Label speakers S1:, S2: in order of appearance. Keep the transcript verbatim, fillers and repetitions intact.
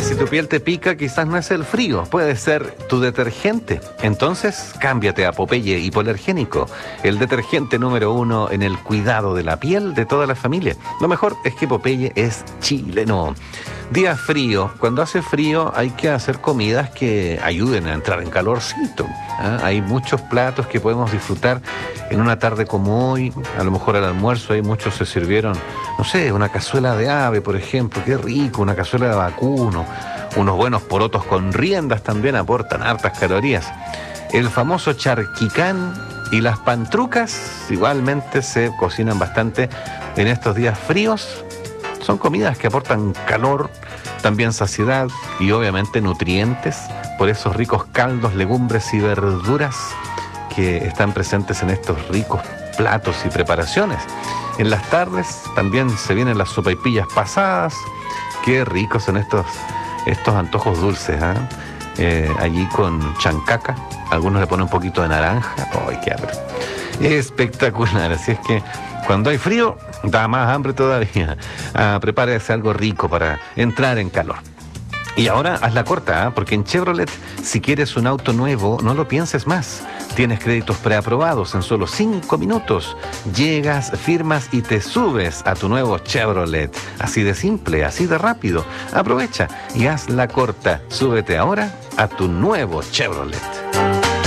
S1: si tu piel te pica, quizás no es el frío, puede ser tu detergente. Entonces, cámbiate a Popeye Hipoalergénico, el detergente número uno en el cuidado de la piel de toda la familia. Lo mejor es que Popeye es chileno. Día frío. Cuando hace frío hay que hacer comidas que ayuden a entrar en calorcito. ¿Ah? Hay muchos platos que podemos disfrutar en una tarde como hoy. A lo mejor al almuerzo hay muchos se sirvieron, no sé, una cazuela de ave, por ejemplo. Qué rico, una cazuela de vacuno. Unos buenos porotos con riendas también aportan hartas calorías. El famoso charquicán y las pantrucas igualmente se cocinan bastante en estos días fríos. Son comidas que aportan calor, también saciedad y obviamente nutrientes por esos ricos caldos, legumbres y verduras que están presentes en estos ricos platos y preparaciones. En las tardes también se vienen las sopaipillas pasadas. Qué ricos son estos, estos antojos dulces, ¿eh? Eh, allí con chancaca, algunos le ponen un poquito de naranja. ¡Ay, qué hambre! Espectacular, así es que cuando hay frío, da más hambre todavía. Ah, prepárese algo rico para entrar en calor. Y ahora hazla corta, ¿eh? Porque en Chevrolet, si quieres un auto nuevo, no lo pienses más. Tienes créditos preaprobados en solo cinco minutos. Llegas, firmas y te subes a tu nuevo Chevrolet. Así de simple, así de rápido. Aprovecha y hazla corta. Súbete ahora a tu nuevo Chevrolet.